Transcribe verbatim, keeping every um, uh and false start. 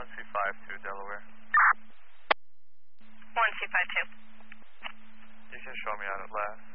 one C five two, Delaware. one C five two. You can show me out at last.